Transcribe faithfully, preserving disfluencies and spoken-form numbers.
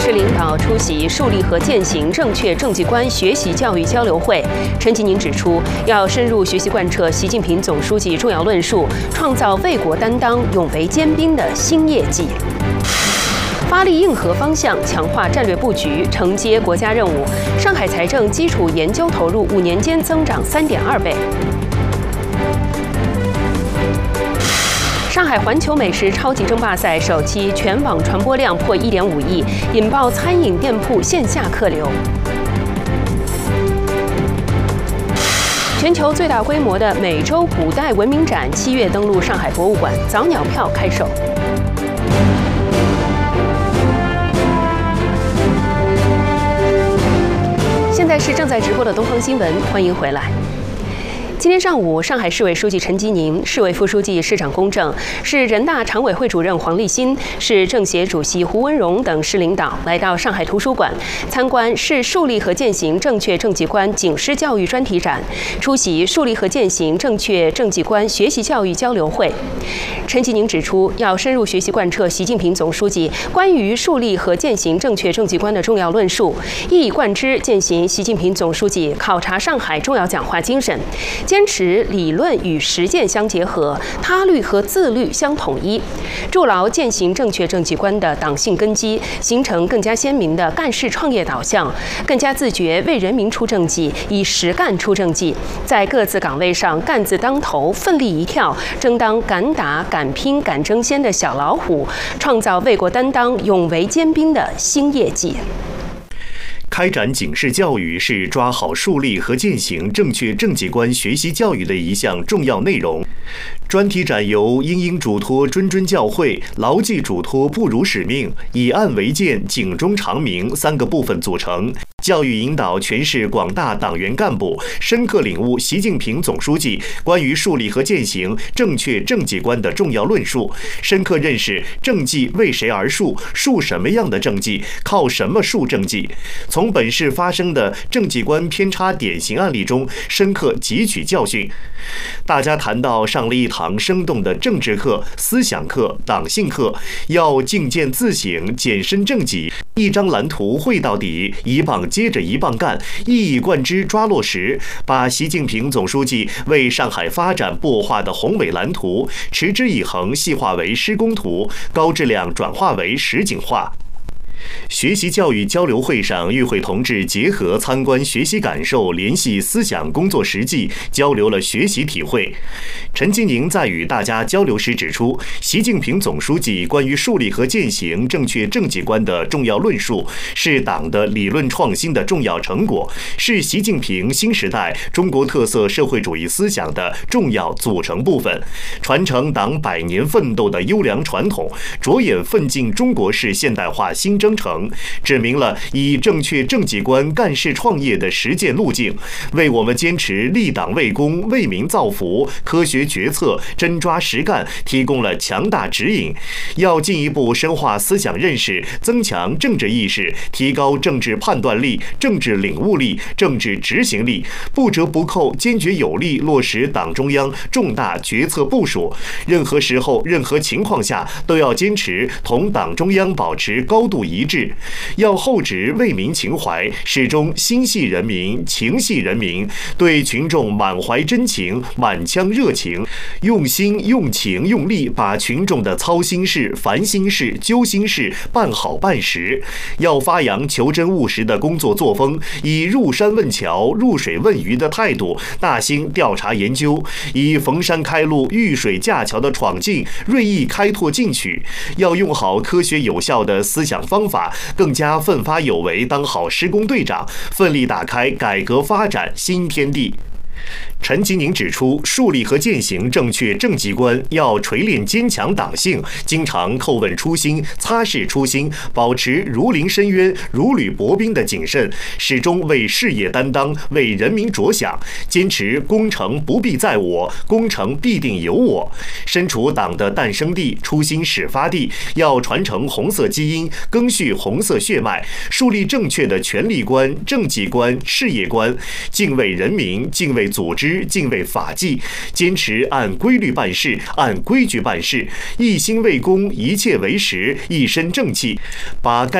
市领导出席树立和践行正确政绩观学习教育交流会。陈吉宁指出，要深入学习贯彻习近平总书记重要论述，创造为国担当、勇为坚兵的新业绩。发力硬核方向，强化战略布局，承接国家任务。上海财政基础研究投入五年间增长三点二倍。上海环球美食超级争霸赛首期全网传播量破一点五亿，引爆餐饮店铺线下客流。全球最大规模的美洲古代文明展七月登陆上海博物馆，早鸟票开售。现在是正在直播的东方新闻，欢迎回来。今天上午，上海市委书记陈吉宁、市委副书记、市长龚正、市人大常委会主任黄立新、市政协主席胡文荣等市领导来到上海图书馆参观市树立和践行正确政绩观警示教育专题展，出席树立和践行正确政绩观学习教育交流会。陈吉宁指出，要深入学习贯彻习近平总书记关于树立和践行正确政绩观的重要论述，一以贯之践行习近平总书记考察上海重要讲话精神。坚持理论与实践相结合，他律和自律相统一，筑牢践行正确政绩观的党性根基，形成更加鲜明的干事创业导向，更加自觉为人民出政绩，以实干出政绩，在各自岗位上干字当头，奋力一跳，争当敢打敢拼敢争先的小老虎，创造为国担当、勇为坚兵的新业绩。 开展警示教育是抓好树立和践行正确政绩观学习教育的一项重要内容。专题展由殷殷嘱托谆谆教诲、牢记嘱托不辱使命、以案为鉴、警钟长鸣三个部分组成。教育引导全市广大党员干部深刻领悟习近平总书记关于树立和践行正确政绩观的重要论述，深刻认识政绩为谁而树，树什么样的政绩，靠什么树政绩。从本市发生的政绩观偏差典型案例中，深刻汲取教训。大家谈到上了一堂生动的政治课、思想课、党性课，要境界自省、检身正己，一张蓝图绘到底，一棒接着一棒干，一以贯之抓落实，把习近平总书记为上海发展擘画的宏伟蓝图，持之以恒细化为施工图，高质量转化为实景化。学习教育交流会上，与会同志结合参观学习感受，联系思想工作实际，交流了学习体会。陈吉宁在与大家交流时指出，习近平总书记关于树立和践行正确政绩观的重要论述，是党的理论创新的重要成果，是习近平新时代中国特色社会主义思想的重要组成部分，传承党百年奋斗的优良传统，着眼奋进中国式现代化新征程，指明了以正确政绩观干事创业的实践路径，为我们坚持立党为公、为民造福、科学决策、真抓实干提供了强大指引。要进一步深化思想认识，增强政治意识，提高政治判断力、政治领悟力、政治执行力，不折不扣、坚决有力落实党中央重大决策部署。任何时候、任何情况下，都要坚持同党中央保持高度一致，要厚植为民情怀，始终心系人民、情系人民，对群众满怀真情、满腔热情，用心、用情、用力把群众的操心事、烦心事、揪心事办好办实。要发扬求真务实的工作作风，以入山问桥、入水问鱼的态度，大兴调查研究，以逢山开路、遇水架桥的闯劲，锐意开拓进取。要用好科学有效的思想方法，更加奋发有为，当好施工队长，奋力打开改革发展新天地。陈吉宁指出，树立和践行正确政绩观，要锤炼坚强党性，经常叩问初心，擦拭初心，保持如临深渊、如履薄冰的谨慎，始终为事业担当，为人民着想，坚持功成不必在我，功成必定有我。身处党的诞生地、初心始发地，要传承红色基因，赓续红色血脉，树立正确的权力观、政绩观、事业观，敬畏人民，敬畏组织，敬畏法纪，坚持按规律办事，按规矩办事，一心为公，一切为实，一身正气，把该